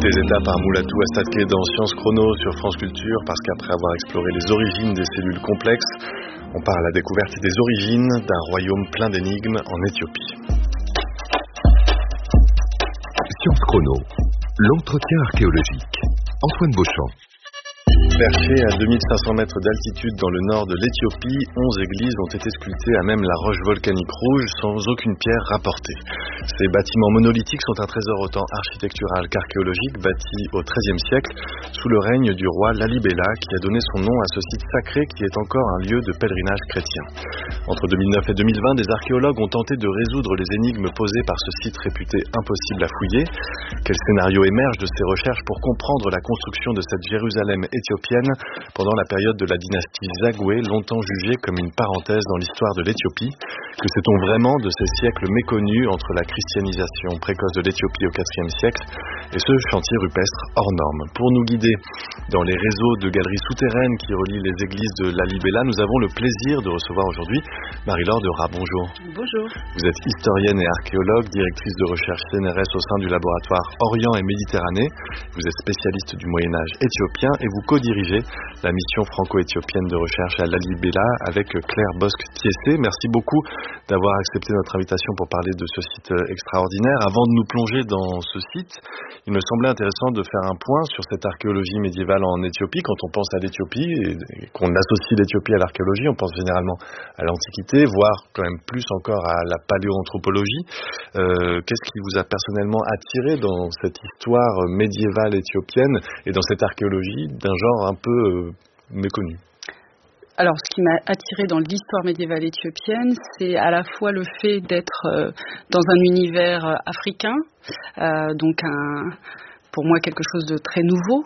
les étapes par Moulatou Astatke dans Sciences Chrono sur France Culture, parce qu'après avoir exploré les origines des cellules complexes, on part à la découverte des origines d'un royaume plein d'énigmes en Éthiopie. Sciences Chrono, l'entretien archéologique. Antoine Beauchamp. Perchées à 2500 mètres d'altitude dans le nord de l'Éthiopie, 11 églises ont été sculptées à même la roche volcanique rouge sans aucune pierre rapportée. Ces bâtiments monolithiques sont un trésor autant architectural qu'archéologique, bâtis au XIIIe siècle sous le règne du roi Lalibela, qui a donné son nom à ce site sacré qui est encore un lieu de pèlerinage chrétien. Entre 2009 et 2020, des archéologues ont tenté de résoudre les énigmes posées par ce site réputé impossible à fouiller. Quel scénario émerge de ces recherches pour comprendre la construction de cette Jérusalem éthiopienne pendant la période de la dynastie Zagoué, longtemps jugée comme une parenthèse dans l'histoire de l'Éthiopie? Que sait-on vraiment de ces siècles méconnus entre la christianisation précoce de l'Éthiopie au IVe siècle et ce chantier rupestre hors norme? Pour nous guider dans les réseaux de galeries souterraines qui relient les églises de Lalibela, nous avons le plaisir de recevoir aujourd'hui Marie-Laure de Rat. Bonjour. Bonjour. Vous êtes historienne et archéologue, directrice de recherche CNRS au sein du laboratoire Orient et Méditerranée. Vous êtes spécialiste du Moyen-Âge éthiopien et vous co-dirigez la mission franco-éthiopienne de recherche à Lalibela avec Claire Bosc-Thiessé. Merci beaucoup d'avoir accepté notre invitation pour parler de ce site extraordinaire. Avant de nous plonger dans ce site, il me semblait intéressant de faire un point sur cette archéologie médiévale en Éthiopie. Quand on pense à l'Éthiopie et qu'on associe l'Éthiopie à l'archéologie, on pense généralement à l'Antiquité, voire quand même plus encore à la paléoanthropologie. Qu'est-ce qui vous a personnellement attiré dans cette histoire médiévale éthiopienne et dans cette archéologie d'un genre un peu méconnu? Alors, ce qui m'a attiré dans l'histoire médiévale éthiopienne, c'est à la fois le fait d'être dans un univers africain, donc pour moi quelque chose de très nouveau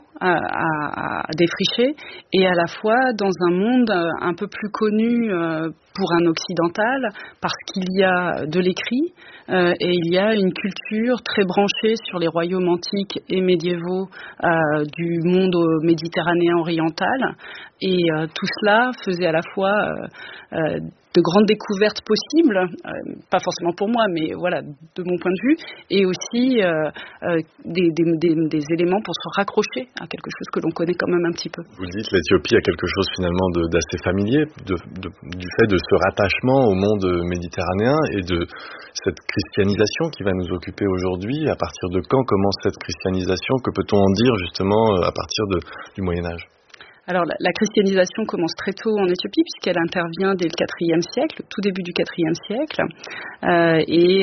à défricher, et à la fois dans un monde un peu plus connu pour un occidental, parce qu'il y a de l'écrit et il y a une culture très branchée sur les royaumes antiques et médiévaux du monde méditerranéen oriental, et tout cela faisait à la fois de grandes découvertes possibles, pas forcément pour moi, mais voilà, de mon point de vue, et aussi des éléments pour se raccrocher à quelque chose que l'on connaît quand même un petit peu. Vous le dites, l'Éthiopie a quelque chose finalement d'assez familier, du fait de ce rattachement au monde méditerranéen et de cette christianisation qui va nous occuper aujourd'hui. À partir de quand commence cette christianisation? Que peut-on en dire justement à partir du Moyen-Âge? Alors, la christianisation commence très tôt en Éthiopie, puisqu'elle intervient dès le IVe siècle, tout début du IVe siècle, et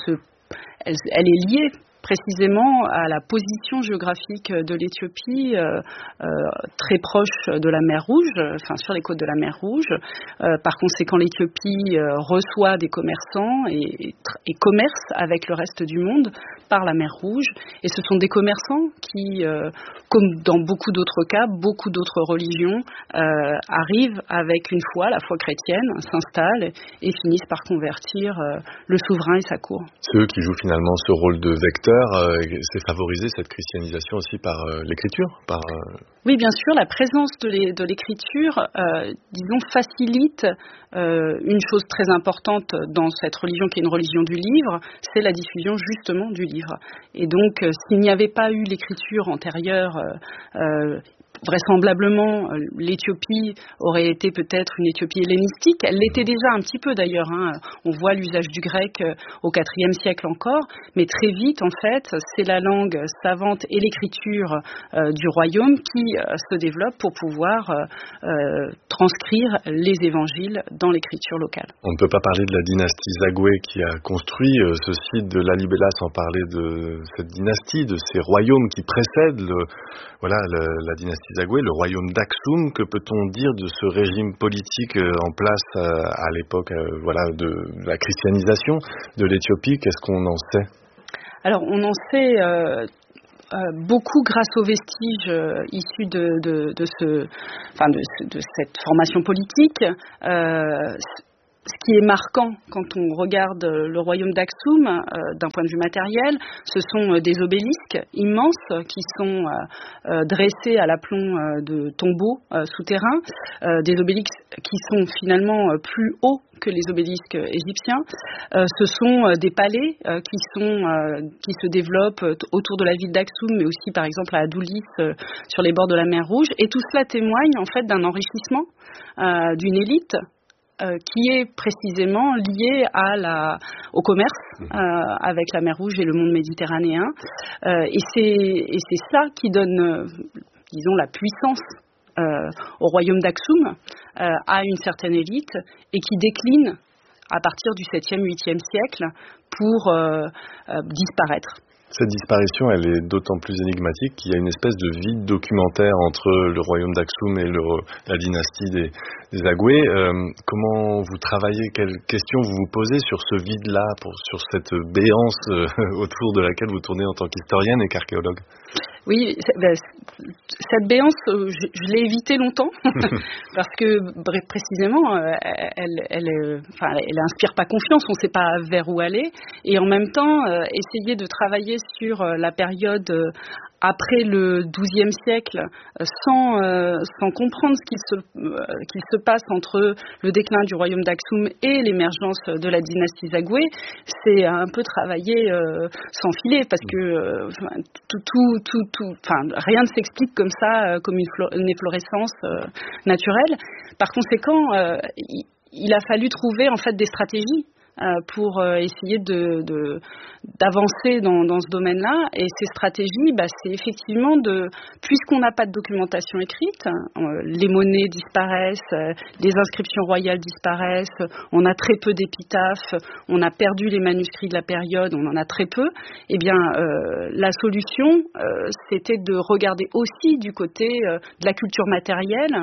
elle est liée précisément à la position géographique de l'Éthiopie, très proche de la mer Rouge, enfin sur les côtes de la mer Rouge. Par conséquent, l'Éthiopie reçoit des commerçants et commerce avec le reste du monde par la mer Rouge. Et ce sont des commerçants qui, comme dans beaucoup d'autres cas, beaucoup d'autres religions, arrivent avec une foi, la foi chrétienne, s'installent et finissent par convertir le souverain et sa cour. C'est eux qui jouent finalement ce rôle de vecteur. C'est favoriser cette christianisation aussi par l'écriture, Oui, bien sûr, la présence de l'écriture, disons, facilite une chose très importante dans cette religion qui est une religion du livre, c'est la diffusion justement du livre. Et donc, s'il n'y avait pas eu l'écriture antérieure, vraisemblablement, l'Éthiopie aurait été peut-être une Éthiopie hellénistique. Elle l'était déjà un petit peu d'ailleurs. On voit l'usage du grec au IVe siècle encore, mais très vite, en fait, c'est la langue savante et l'écriture du royaume qui se développe pour pouvoir transcrire les évangiles dans l'écriture locale. On ne peut pas parler de la dynastie Zagoué qui a construit ce site de Lalibela sans parler de cette dynastie, de ces royaumes qui précèdent la dynastie Zagoué, le royaume d'Aksum. Que peut-on dire de ce régime politique en place à l'époque de la christianisation de l'Éthiopie? Qu'est-ce qu'on en sait? Alors, on en sait beaucoup grâce aux vestiges issus de cette formation politique. ce qui est marquant quand on regarde le royaume d'Aksum d'un point de vue matériel, ce sont des obélisques immenses qui sont dressés à l'aplomb de tombeaux souterrains, des obélisques qui sont finalement plus hauts que les obélisques égyptiens. Ce sont des palais qui se développent autour de la ville d'Aksum, mais aussi par exemple à Adulis, sur les bords de la mer Rouge. Et tout cela témoigne en fait d'un enrichissement d'une élite qui est précisément lié au commerce avec la mer Rouge et le monde méditerranéen. Et c'est ça qui donne, disons, la puissance au royaume d'Aksum, à une certaine élite, et qui décline à partir du 7e, 8e siècle pour disparaître. Cette disparition, elle est d'autant plus énigmatique qu'il y a une espèce de vide documentaire entre le royaume d'Aksum et la dynastie des Agoué. Comment vous travaillez, quelles questions vous vous posez sur ce vide-là, sur cette béance autour de laquelle vous tournez en tant qu'historienne et qu'archéologue? Oui, cette béance, je l'ai évitée longtemps parce que précisément, elle inspire pas confiance. On ne sait pas vers où aller, et en même temps, essayer de travailler sur la période après le XIIe siècle, sans comprendre ce qu'il se passe entre le déclin du royaume d'Aksum et l'émergence de la dynastie Zagoué, c'est un peu travailler sans filet, parce que rien ne s'explique comme ça, comme une efflorescence naturelle. Par conséquent, il a fallu trouver en fait des stratégies pour essayer d'avancer dans ce domaine-là. Et ces stratégies, c'est effectivement puisqu'on n'a pas de documentation écrite, les monnaies disparaissent, les inscriptions royales disparaissent, on a très peu d'épitaphes, on a perdu les manuscrits de la période, on en a très peu. Eh bien, la solution, c'était de regarder aussi du côté de la culture matérielle,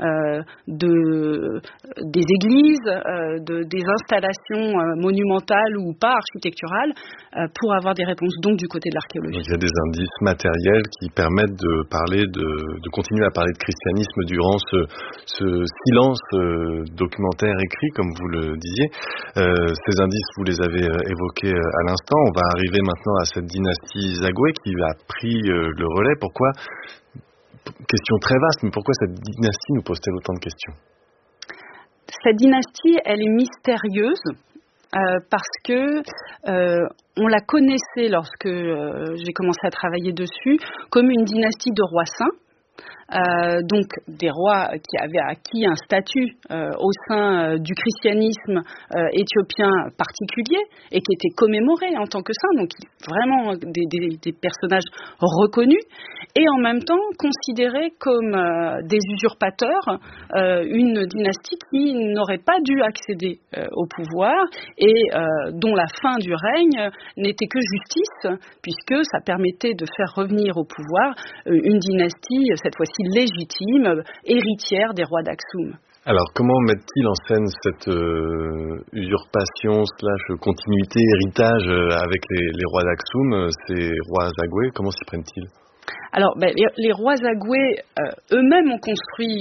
des églises, des installations monumentales ou pas architecturales, pour avoir des réponses, donc du côté de l'archéologie. Il y a des indices matériels qui permettent de continuer à parler de christianisme durant ce silence documentaire écrit, comme vous le disiez. Ces indices, vous les avez évoqués à l'instant. On va arriver maintenant à cette dynastie Zagoué qui a pris le relais. Pourquoi, question très vaste, mais pourquoi cette dynastie nous pose-t-elle autant de questions? Cette dynastie, elle est mystérieuse. Parce que on la connaissait lorsque j'ai commencé à travailler dessus comme une dynastie de rois saints, donc des rois qui avaient acquis un statut au sein du christianisme éthiopien particulier et qui étaient commémorés en tant que saints, donc vraiment des personnages reconnus, et en même temps considérés comme des usurpateurs, une dynastie qui n'aurait pas dû accéder au pouvoir et dont la fin du règne n'était que justice, puisque ça permettait de faire revenir au pouvoir une dynastie, cette fois-ci légitime, héritière des rois d'Aksum. Alors, comment mettent-ils en scène cette usurpation / continuité, héritage avec les rois d'Aksum, ces rois Zagoué? Comment s'y prennent-ils? Alors, les rois Zagoué eux-mêmes ont construit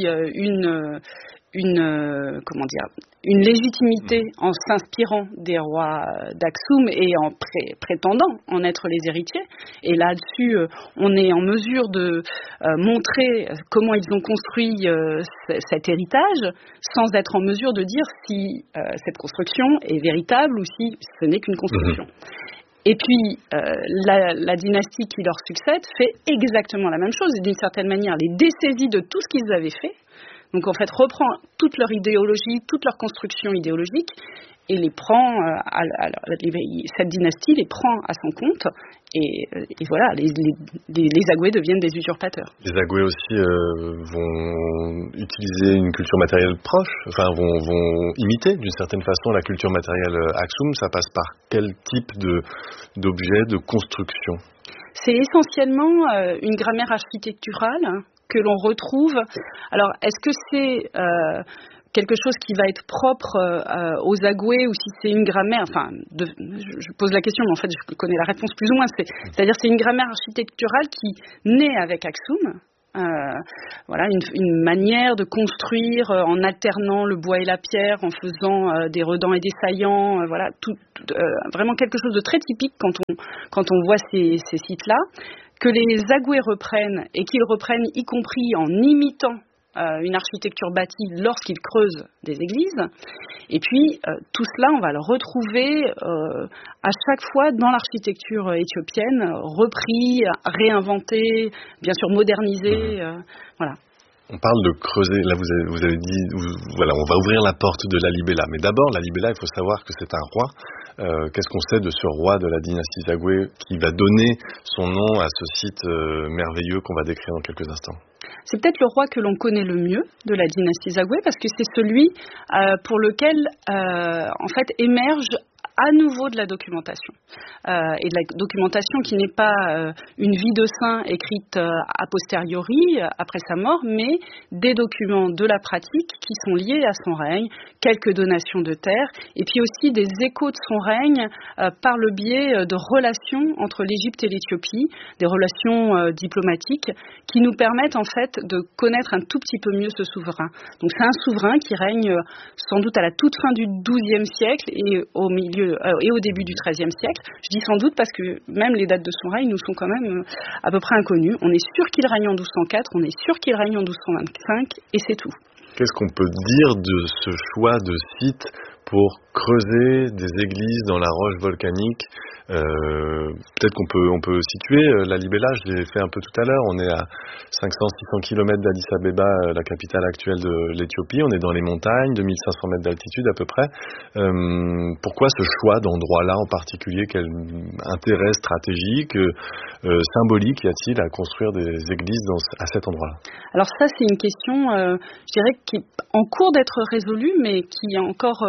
une légitimité en s'inspirant des rois d'Aksum et en prétendant en être les héritiers. Et là-dessus, on est en mesure de montrer comment ils ont construit cet héritage, sans être en mesure de dire si cette construction est véritable ou si ce n'est qu'une construction. Et puis, la dynastie qui leur succède fait exactement la même chose, et d'une certaine manière les dessaisit de tout ce qu'ils avaient fait. Donc en fait, reprend toute leur idéologie, toute leur construction idéologique, et les prend, cette dynastie les prend à son compte, et voilà, les Zagoué deviennent des usurpateurs. Les Zagoué aussi vont utiliser une culture matérielle proche, vont imiter d'une certaine façon la culture matérielle Aksum. Ça passe par quel type d'objet, de construction? C'est essentiellement une grammaire architecturale que l'on retrouve. Alors, est-ce que c'est quelque chose qui va être propre aux Zagoué, ou si c'est une grammaire, je pose la question, mais en fait je connais la réponse plus ou moins, c'est-à-dire c'est une grammaire architecturale qui naît avec Aksum, Voilà, une manière de construire en alternant le bois et la pierre, en faisant des redans et des saillants, voilà, vraiment quelque chose de très typique quand on voit ces sites-là, que les Agoués reprennent et qu'ils reprennent y compris en imitant une architecture bâtie lorsqu'ils creusent des églises. Et puis, tout cela, on va le retrouver à chaque fois dans l'architecture éthiopienne, repris, réinventé, bien sûr modernisé. Voilà. On parle de creuser, là vous avez dit, voilà, on va ouvrir la porte de Lalibela. Mais d'abord, Lalibela, il faut savoir que c'est un roi. Qu'est-ce qu'on sait de ce roi de la dynastie Zagoué qui va donner son nom à ce site merveilleux qu'on va décrire dans quelques instants? C'est peut-être le roi que l'on connaît le mieux de la dynastie Zagoué parce que c'est celui pour lequel en fait émerge à nouveau de la documentation. Et de la documentation qui n'est pas une vie de saint écrite a posteriori, après sa mort, mais des documents de la pratique qui sont liés à son règne, quelques donations de terres, et puis aussi des échos de son règne par le biais de relations entre l'Égypte et l'Éthiopie, des relations diplomatiques qui nous permettent en fait de connaître un tout petit peu mieux ce souverain. Donc c'est un souverain qui règne sans doute à la toute fin du XIIe siècle et au milieu et au début du XIIIe siècle. Je dis sans doute parce que même les dates de son règne nous sont quand même à peu près inconnues. On est sûr qu'il règne en 1204, on est sûr qu'il règne en 1225 et c'est tout. Qu'est-ce qu'on peut dire de ce choix de site pour creuser des églises dans la roche volcanique? Peut-être qu'on peut situer Lalibela, je l'ai fait un peu tout à l'heure, on est à 500-600 km d'Addis Abeba, la capitale actuelle de l'Éthiopie, on est dans les montagnes, 2500 mètres d'altitude à peu près. Pourquoi ce choix d'endroit-là en particulier? Quel intérêt stratégique, symbolique y a-t-il à construire des églises à cet endroit-là? Alors ça c'est une question, je dirais, qui est en cours d'être résolue, mais qui encore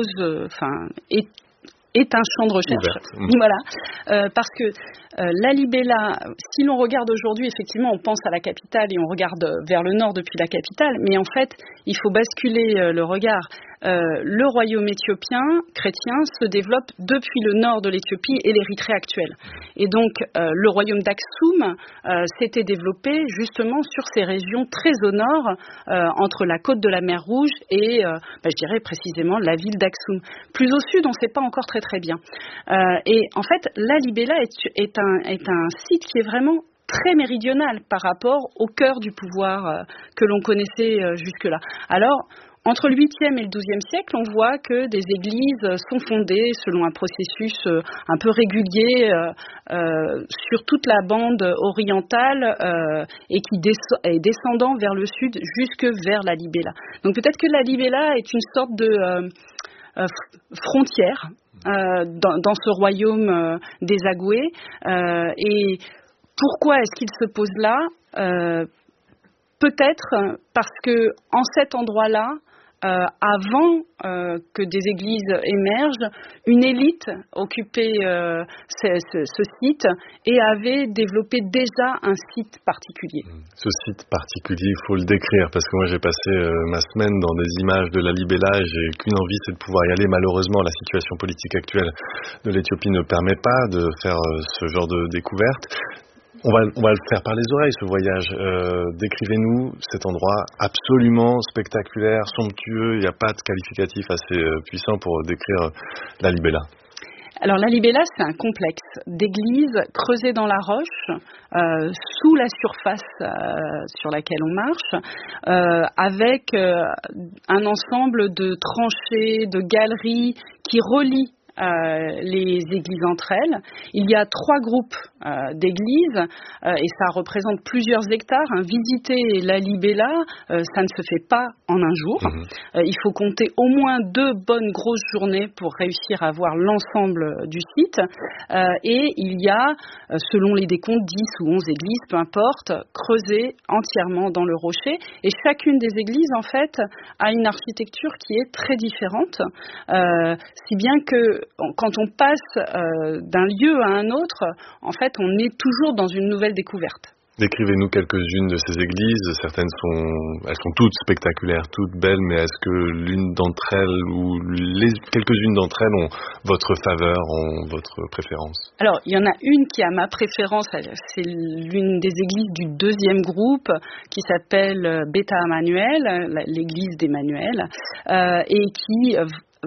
est un champ de recherche. Voilà, parce que Lalibela, si l'on regarde aujourd'hui, effectivement, on pense à la capitale et on regarde vers le nord depuis la capitale, mais en fait, il faut basculer le regard. Le royaume éthiopien chrétien se développe depuis le nord de l'Éthiopie et l'Érythrée actuelle. Et donc, le royaume d'Aksum s'était développé justement sur ces régions très au nord, entre la côte de la mer Rouge et, je dirais précisément, la ville d'Aksum. Plus au sud, on ne sait pas encore très bien. Et en fait, Lalibela est un site qui est vraiment très méridional par rapport au cœur du pouvoir que l'on connaissait jusque-là. Alors, entre le 8e et le 12e siècle, on voit que des églises sont fondées selon un processus un peu régulier sur toute la bande orientale et qui est descendant vers le sud jusque vers Lalibela. Donc peut-être que Lalibela est une sorte de frontière dans ce royaume des Agoués. Et pourquoi est-ce qu'il se pose là? Peut-être parce que en cet endroit-là, avant que des églises émergent, une élite occupait ce site et avait développé déjà un site particulier. Ce site particulier, il faut le décrire, parce que moi j'ai passé ma semaine dans des images de Lalibela et j'ai qu'une envie, c'est de pouvoir y aller. Malheureusement, la situation politique actuelle de l'Éthiopie ne permet pas de faire ce genre de découverte. On va le faire par les oreilles, ce voyage. Décrivez-nous cet endroit absolument spectaculaire, somptueux. Il n'y a pas de qualificatif assez puissant pour décrire Lalibela. Alors Lalibela, c'est un complexe d'églises creusées dans la roche, sous la surface sur laquelle on marche, avec un ensemble de tranchées, de galeries qui relient les églises entre elles. Il y a 3 groupes d'églises et ça représente plusieurs hectares. Visiter Lalibela, ça ne se fait pas en un jour. Il faut compter au moins 2 bonnes grosses journées pour réussir à voir l'ensemble du site. Et il y a, selon les décomptes, 10 ou 11 églises, peu importe, creusées entièrement dans le rocher. Et chacune des églises, en fait, a une architecture qui est très différente, si bien que quand on passe d'un lieu à un autre, en fait, on est toujours dans une nouvelle découverte. Décrivez-nous quelques-unes de ces églises. Elles sont toutes spectaculaires, toutes belles, mais est-ce que l'une d'entre elles ou quelques-unes d'entre elles ont votre faveur, ont votre préférence? Alors, il y en a une qui a ma préférence, c'est l'une des églises du deuxième groupe qui s'appelle Beta Emmanuel, l'église d'Emmanuel, et qui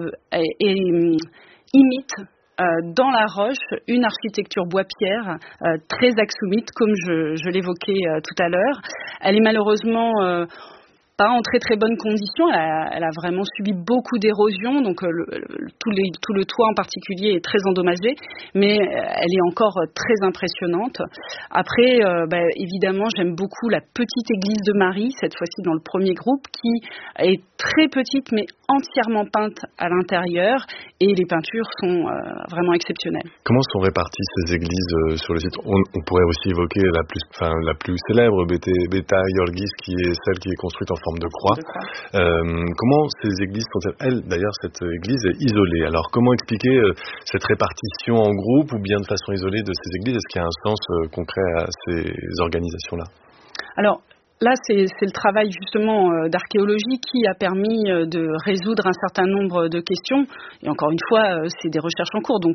imite dans la roche une architecture bois-pierre très aksumite, comme je l'évoquais tout à l'heure. Elle est malheureusement pas en très très bonnes conditions. Elle a vraiment subi beaucoup d'érosion, donc tout le toit en particulier est très endommagé, mais elle est encore très impressionnante. Après, évidemment, j'aime beaucoup la petite église de Marie, cette fois-ci dans le premier groupe, qui est très petite mais entièrement peinte à l'intérieur, et les peintures sont vraiment exceptionnelles. Comment sont réparties ces églises sur le site? On pourrait aussi évoquer la plus célèbre, Beta Iorghis, qui est celle qui est construite en forme de croix. Comment ces églises sont-elles? D'ailleurs, cette église est isolée. Alors, comment expliquer cette répartition en groupe ou bien de façon isolée de ces églises? Est-ce qu'il y a un sens concret à ces organisations-là? Alors, là, c'est le travail justement d'archéologie qui a permis de résoudre un certain nombre de questions. Et encore une fois, c'est des recherches en cours, donc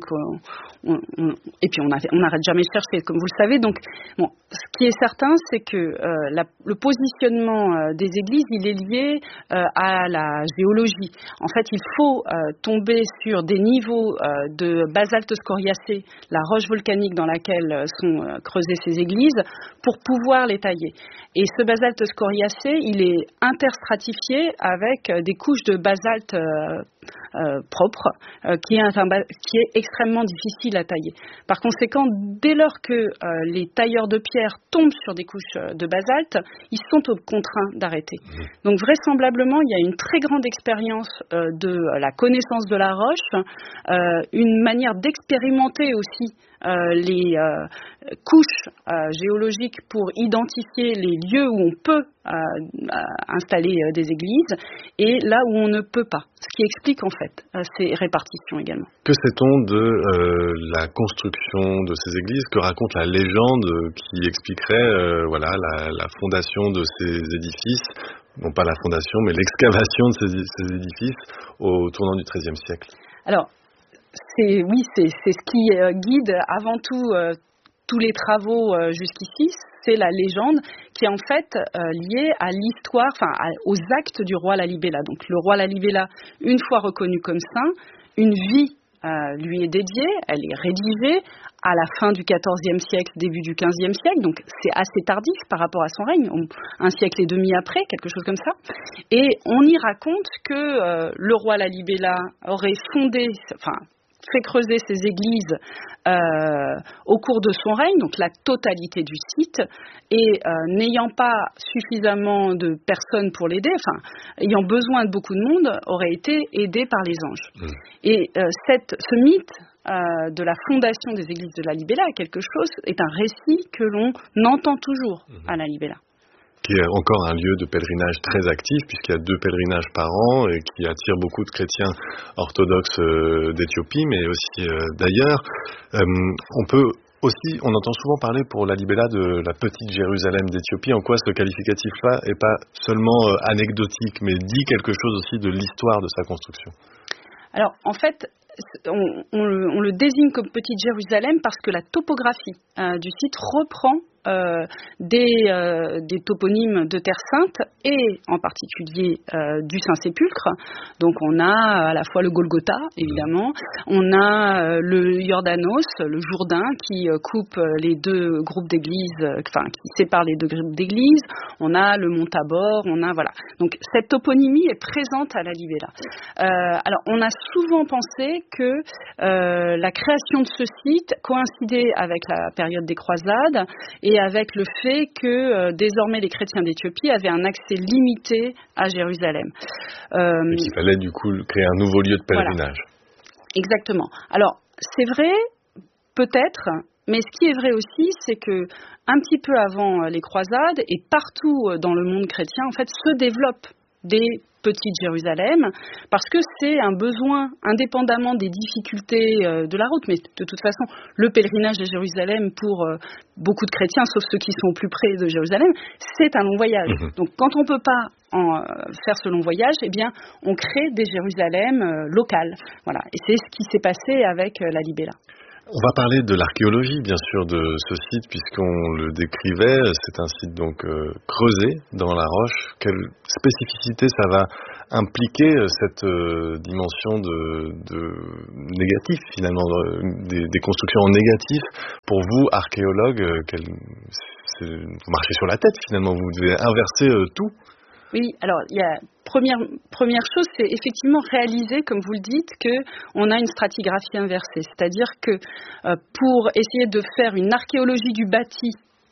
et puis on n'arrête jamais de chercher, comme vous le savez. Donc, bon, ce qui est certain, c'est que le positionnement des églises, il est lié à la géologie. En fait, il faut tomber sur des niveaux de basalte scoriacé, la roche volcanique dans laquelle sont creusées ces églises, pour pouvoir les tailler. Et ce basalte scoriacé, il est interstratifié avec des couches de basalte propre, qui est extrêmement difficile à tailler. Par conséquent, dès lors que les tailleurs de pierre tombent sur des couches de basalte, ils sont contraints d'arrêter. Donc vraisemblablement, il y a une très grande expérience de la connaissance de la roche, une manière d'expérimenter aussi les couches géologiques pour identifier les lieux où on peut installer des églises et là où on ne peut pas. Ce qui explique en fait ces répartitions également. Que sait-on de la construction de ces églises? Que raconte la légende qui expliquerait la fondation de ces édifices? Non pas la fondation, mais l'excavation de ces édifices au tournant du XIIIe siècle. Alors, c'est ce qui guide avant tout tous les travaux jusqu'ici, c'est la légende qui est en fait liée à l'histoire, aux actes du roi Lalibela. Donc le roi Lalibela, une fois reconnu comme saint, une vie lui est dédiée, elle est rédigée à la fin du XIVe siècle, début du XVe siècle, donc c'est assez tardif par rapport à son règne, un siècle et demi après, quelque chose comme ça. Et on y raconte que le roi Lalibela aurait fait creuser ces églises au cours de son règne, donc la totalité du site, et n'ayant pas suffisamment de personnes pour l'aider, ayant besoin de beaucoup de monde, aurait été aidé par les anges. Et ce mythe de la fondation des églises de Lalibela est un récit que l'on entend toujours à Lalibela. Qui est encore un lieu de pèlerinage très actif, puisqu'il y a 2 pèlerinages par an et qui attire beaucoup de chrétiens orthodoxes d'Éthiopie, mais aussi d'ailleurs. On entend souvent parler pour Lalibela de la petite Jérusalem d'Éthiopie. En quoi ce qualificatif-là n'est pas seulement anecdotique, mais dit quelque chose aussi de l'histoire de sa construction? Alors, en fait, on le désigne comme petite Jérusalem parce que la topographie du site reprend des toponymes de Terre Sainte et en particulier du Saint-Sépulcre. Donc on a à la fois le Golgotha, évidemment, on a le Jordanos, le Jourdain qui coupe les 2 groupes d'églises, qui sépare les 2 groupes d'églises, on a le Mont Tabor, voilà. Donc cette toponymie est présente à Lalibela. Alors on a souvent pensé que la création de ce site coïncidait avec la période des croisades et avec le fait que désormais les chrétiens d'Éthiopie avaient un accès limité à Jérusalem. Et qu'il fallait du coup créer un nouveau lieu de pèlerinage. Voilà. Exactement. Alors c'est vrai, peut-être, mais ce qui est vrai aussi, c'est que un petit peu avant les croisades et partout dans le monde chrétien, en fait, se développent des petites Jérusalem, parce que c'est un besoin indépendamment des difficultés de la route, mais de toute façon, le pèlerinage de Jérusalem pour beaucoup de chrétiens, sauf ceux qui sont au plus près de Jérusalem, c'est un long voyage. Donc quand on ne peut pas faire ce long voyage, eh bien, on crée des Jérusalem locales. Voilà. Et c'est ce qui s'est passé avec la Libella. On va parler de l'archéologie, bien sûr, de ce site, puisqu'on le décrivait. C'est un site donc creusé dans la roche. Quelle spécificité ça va impliquer, cette dimension de négatif, finalement, des constructions en négatif? Pour vous, archéologues, vous marchez sur la tête, finalement. Vous devez inverser tout. Oui, alors il y a première chose, c'est effectivement réaliser, comme vous le dites, qu'on a une stratigraphie inversée. C'est-à-dire que pour essayer de faire une archéologie du bâti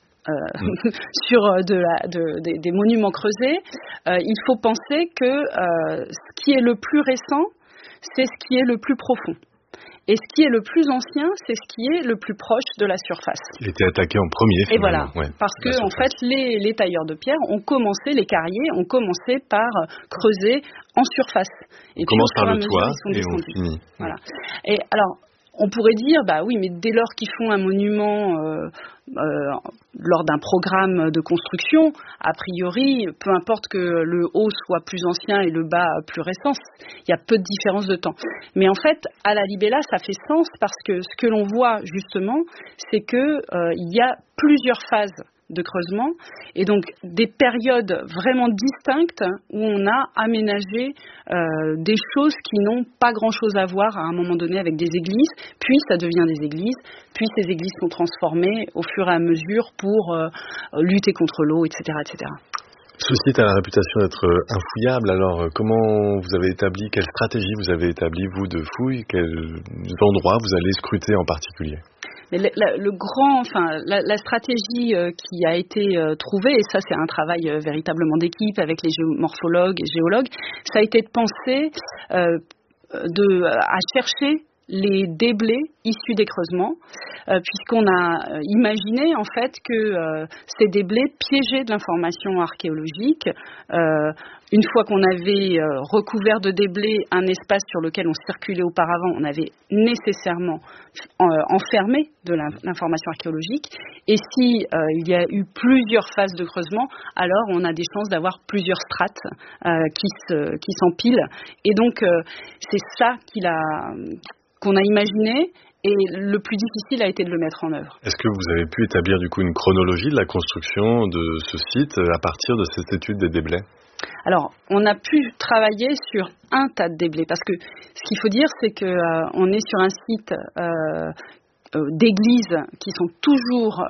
sur des monuments creusés, il faut penser que ce qui est le plus récent, c'est ce qui est le plus profond. Et ce qui est le plus ancien, c'est ce qui est le plus proche de la surface. Il était attaqué en premier, finalement. Et voilà, parce que en fait, les tailleurs de pierre ont commencé, les carriers ont commencé par creuser en surface. On commence par le toit et on finit. Voilà. Et alors, on pourrait dire, bah oui, mais dès lors qu'ils font un monument lors d'un programme de construction, a priori, peu importe que le haut soit plus ancien et le bas plus récent, il y a peu de différence de temps. Mais en fait, à la Libella, ça fait sens parce que ce que l'on voit justement, c'est que il y a plusieurs phases de creusement et donc des périodes vraiment distinctes où on a aménagé des choses qui n'ont pas grand-chose à voir à un moment donné avec des églises, puis ça devient des églises, puis ces églises sont transformées au fur et à mesure pour lutter contre l'eau, etc., etc. Ce site a la réputation d'être infouillable, alors comment vous avez établi, quelle stratégie vous avez établi, vous, de fouille, quels endroits vous allez scruter en particulier? Mais la stratégie qui a été trouvée, et ça c'est un travail véritablement d'équipe avec les géomorphologues et géologues, ça a été de penser à chercher les déblais issus des creusements, puisqu'on a imaginé en fait que ces déblais piégeaient de l'information archéologique. Une fois qu'on avait recouvert de déblais un espace sur lequel on circulait auparavant, on avait nécessairement enfermé de l'information archéologique. Et si il y a eu plusieurs phases de creusement, alors on a des chances d'avoir plusieurs strates qui s'empilent. Et donc c'est ça qu'on a imaginé, et le plus difficile a été de le mettre en œuvre. Est-ce que vous avez pu établir du coup une chronologie de la construction de ce site à partir de cette étude des déblais? Alors, on a pu travailler sur un tas de déblais, parce que ce qu'il faut dire, c'est qu'on est sur un site d'églises qui sont toujours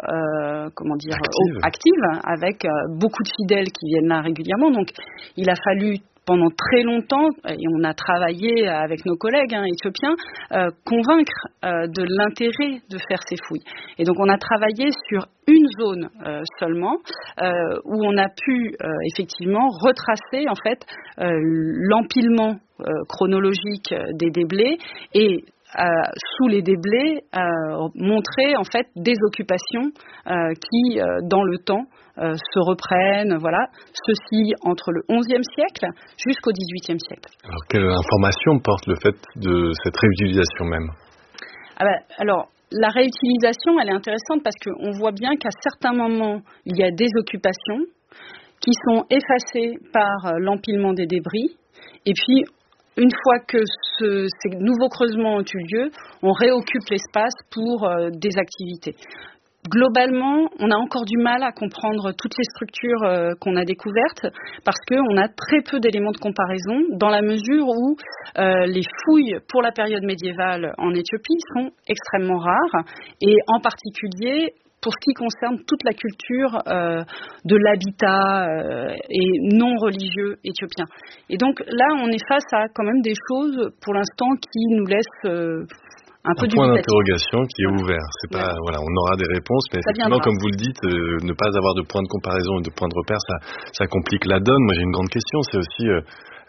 actives, avec beaucoup de fidèles qui viennent là régulièrement. Donc, il a fallu pendant très longtemps, et on a travaillé avec nos collègues éthiopiens, convaincre de l'intérêt de faire ces fouilles. Et donc on a travaillé sur une zone seulement, où on a pu effectivement retracer en fait l'empilement chronologique des déblais et sous les déblais montrer en fait des occupations qui dans le temps se reprennent, voilà, ceci entre le XIe siècle jusqu'au XVIIIe siècle. Alors, quelle information porte le fait de cette réutilisation même? Alors, la réutilisation, elle est intéressante parce qu'on voit bien qu'à certains moments, il y a des occupations qui sont effacées par l'empilement des débris, et puis une fois que ces nouveaux creusements ont eu lieu, on réoccupe l'espace pour des activités. Globalement, on a encore du mal à comprendre toutes les structures qu'on a découvertes parce qu'on a très peu d'éléments de comparaison dans la mesure où les fouilles pour la période médiévale en Éthiopie sont extrêmement rares et en particulier pour ce qui concerne toute la culture de l'habitat et non religieux éthiopien. Et donc là, on est face à quand même des choses pour l'instant qui nous laissent un point d'interrogation qui est ouvert. C'est pas, voilà, on aura des réponses, mais effectivement, comme vous le dites, ne pas avoir de point de comparaison et de point de repère, ça complique la donne. Moi, j'ai une grande question, c'est aussi,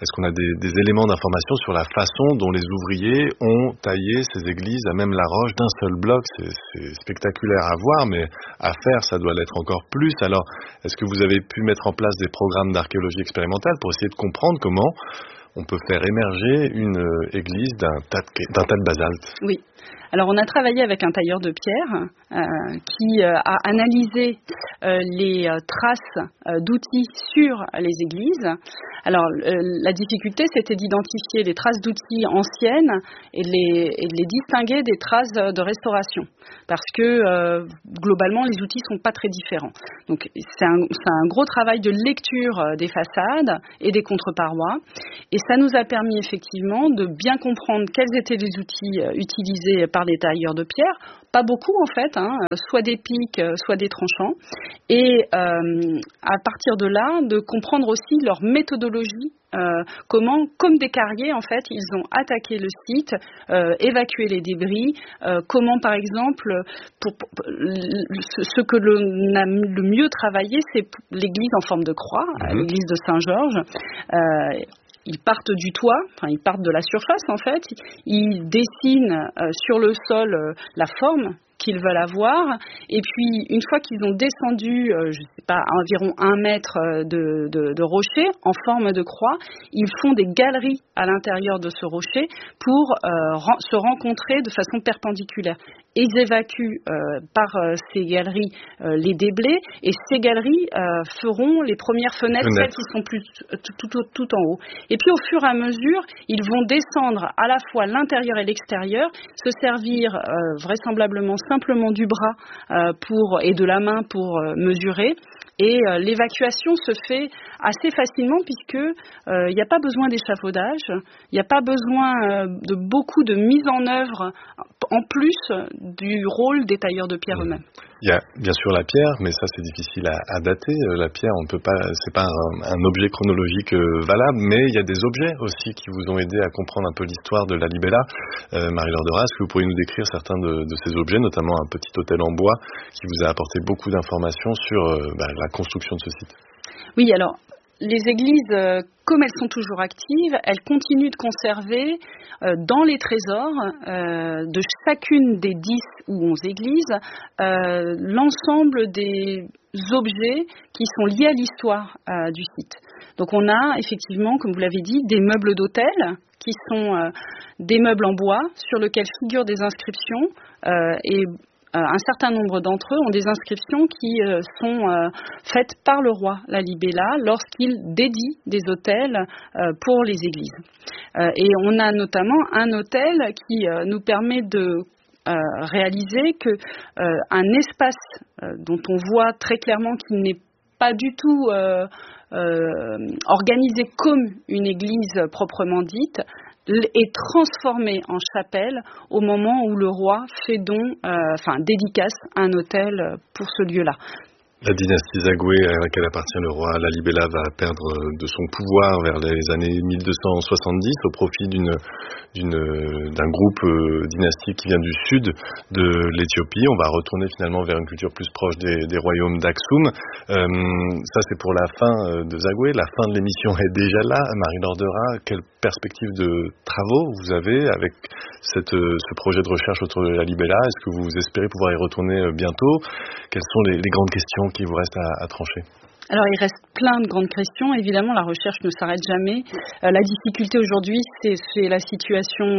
Est-ce qu'on a des éléments d'information sur la façon dont les ouvriers ont taillé ces églises à même la roche d'un seul bloc? C'est spectaculaire à voir, mais à faire, ça doit l'être encore plus. Alors, est-ce que vous avez pu mettre en place des programmes d'archéologie expérimentale pour essayer de comprendre comment on peut faire émerger une église d'un tas de basalte? Oui. Alors on a travaillé avec un tailleur de pierre qui a analysé les traces d'outils sur les églises. Alors la difficulté, c'était d'identifier les traces d'outils anciennes et de les distinguer des traces de restauration, parce que globalement les outils sont pas très différents. Donc c'est un gros travail de lecture des façades et des contreparois, et ça nous a permis effectivement de bien comprendre quels étaient les outils utilisés par les tailleurs de pierre. Pas beaucoup en fait, soit des pics, soit des tranchants, et à partir de là, de comprendre aussi leur méthodologie, comment, comme des carriers en fait, ils ont attaqué le site, évacué les débris, comment par exemple, ce que l'on a le mieux travaillé, c'est l'église en forme de croix, l'église de Saint-Georges. Ils partent du toit, ils partent de la surface en fait, ils dessinent sur le sol la forme qu'ils veulent avoir, et puis une fois qu'ils ont descendu, environ 1 mètre de rocher en forme de croix, ils font des galeries à l'intérieur de ce rocher pour se rencontrer de façon perpendiculaire. Ils évacuent par ces galeries les déblais, et ces galeries feront les premières fenêtres, celles qui sont plus tout en haut. Et puis au fur et à mesure, ils vont descendre à la fois l'intérieur et l'extérieur, se servir vraisemblablement simplement du bras et de la main pour mesurer. Et l'évacuation se fait assez facilement, puisque il n'y a pas besoin d'échafaudage, il n'y a pas besoin de beaucoup de mise en œuvre en plus du rôle des tailleurs de pierre eux-mêmes. Il y a bien sûr la pierre, mais ça c'est difficile à dater. La pierre, on peut pas, c'est pas un objet chronologique valable, mais il y a des objets aussi qui vous ont aidé à comprendre un peu l'histoire de la Libella. Marie-Laure Deras, est-ce que vous pourriez nous décrire certains de ces objets, notamment un petit hôtel en bois qui vous a apporté beaucoup d'informations sur la construction de ce site? Oui, alors les églises, comme elles sont toujours actives, elles continuent de conserver dans les trésors de chacune des 10 ou 11 églises l'ensemble des objets qui sont liés à l'histoire du site. Donc on a effectivement, comme vous l'avez dit, des meubles d'hôtel qui sont des meubles en bois sur lesquels figurent des inscriptions et un certain nombre d'entre eux ont des inscriptions qui sont faites par le roi Lalibela lorsqu'il dédie des autels pour les églises. Et on a notamment un autel qui nous permet de réaliser qu'un espace dont on voit très clairement qu'il n'est pas du tout organisé comme une église proprement dite, est transformé en chapelle au moment où le roi fait dédicace un autel pour ce lieu-là. La dynastie Zagoué à laquelle appartient le roi Lalibela va perdre de son pouvoir vers les années 1270 au profit d'un groupe dynastique qui vient du sud de l'Éthiopie. On va retourner finalement vers une culture plus proche des royaumes d'Aksum. Ça c'est pour la fin de Zagoué. La fin de l'émission est déjà là. Marie-Laure Deras, quelle perspective de travaux vous avez avec ce projet de recherche autour de Lalibela? Est-ce que vous espérez pouvoir y retourner bientôt? Quelles sont les grandes questions qui vous restent à trancher? Alors, il reste plein de grandes questions. Évidemment, la recherche ne s'arrête jamais. La difficulté aujourd'hui, c'est la situation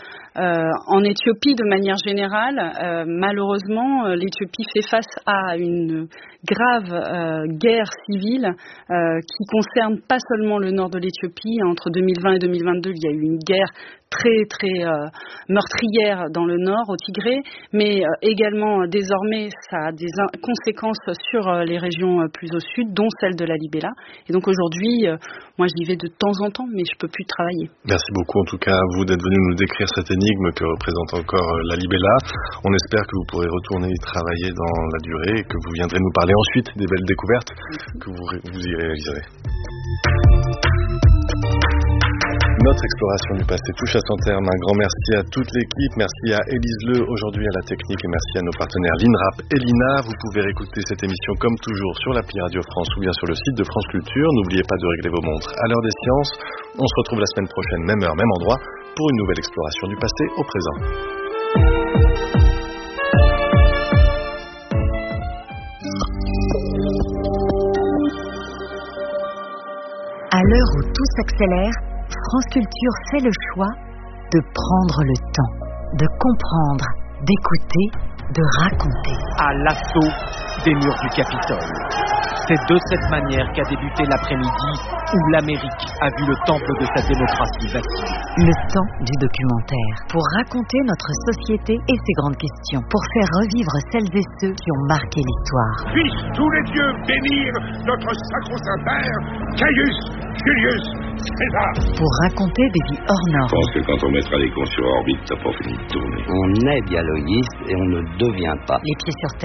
en Éthiopie de manière générale. Malheureusement, l'Éthiopie fait face à une grave guerre civile qui concerne pas seulement le nord de l'Éthiopie. Entre 2020 et 2022, il y a eu une guerre très très meurtrière dans le nord, au Tigré, mais également désormais ça a des conséquences sur les régions plus au sud, dont celle de Lalibela. Et donc aujourd'hui, moi j'y vais de temps en temps, mais je peux plus travailler. Merci beaucoup en tout cas à vous d'être venu nous décrire cette énigme que représente encore Lalibela. On espère que vous pourrez retourner y travailler dans la durée et que vous viendrez nous parler ensuite des belles découvertes que vous y réaliserez. Notre exploration du passé touche à son terme. Un grand merci à toute l'équipe. Merci à Élise Leu, aujourd'hui à la technique, et merci à nos partenaires l'INRAP et l'INA. Vous pouvez réécouter cette émission comme toujours sur l'appli Radio France ou bien sur le site de France Culture. N'oubliez pas de régler vos montres à l'heure des sciences. On se retrouve la semaine prochaine, même heure, même endroit, pour une nouvelle exploration du passé au présent. À l'heure où tout s'accélère, France Culture fait le choix de prendre le temps, de comprendre, d'écouter, de raconter. À l'assaut des murs du Capitole. C'est de cette manière qu'a débuté l'après-midi où l'Amérique a vu le temple de sa démocratie vaciller. Le temps du documentaire, pour raconter notre société et ses grandes questions, pour faire revivre celles et ceux qui ont marqué l'histoire. Puissent tous les dieux bénir notre sacro-saint père, Caius Julius César. Pour raconter des vies hors normes. Je pense que quand on mettra les cons sur orbite, t'as pas fini de tourner. On est dialoguiste et on ne devient pas. Les pieds sur terre.